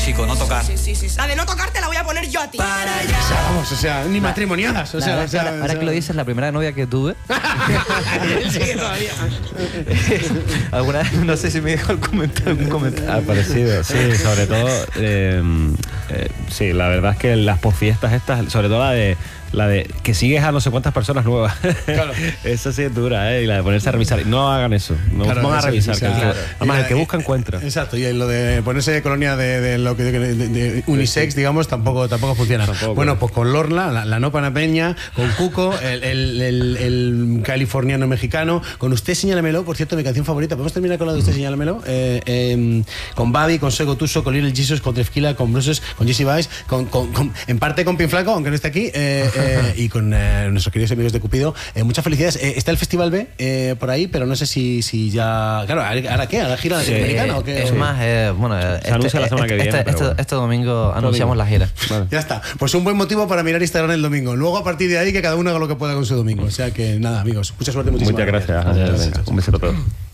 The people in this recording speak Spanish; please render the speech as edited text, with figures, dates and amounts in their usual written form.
Chico, no tocar. Sí. La de no tocar te la voy a poner yo a ti. O sea, ni matrimoniadas. Ahora que lo dices, la primera novia que tuve. Alguna vez, no sé si me dejó algún comentario. Ha parecido, sí, sobre todo. Sí, la verdad es que las posfiestas estas, sobre todo la de que sigues a no sé cuántas personas nuevas. Claro. Eso sí es dura, ¿eh? Y la de ponerse a revisar. No hagan eso. No van a revisar. Además, el que busca encuentra. Exacto. Y lo de ponerse colonia de unisex, digamos, tampoco funciona. Bueno, pues con Lorna, la no panameña, con Cuco, el californiano mexicano, con Usted Señálamelo, por cierto, mi canción favorita. ¿Podemos terminar con la de Usted Señálamelo? Con Babi, con Sego Tuso, con Little Jesus, con Trefquila, con Bruces, con Jesse Baez, en parte con Pinflaco, aunque no esté aquí. Y con nuestros queridos amigos de Cupido. Muchas felicidades. Está el Festival B por ahí, pero no sé si ya... Claro, ¿ahora qué? ¿Ahora gira latinoamericana o qué? Es más, bueno, se anuncia la semana que viene. Este domingo anunciamos la gira. Vale. Ya está. Pues un buen motivo para mirar Instagram el domingo. Luego, a partir de ahí, que cada uno haga lo que pueda con su domingo. O sea que nada, amigos. Mucha suerte, muchísimas gracias. Un beso a todos.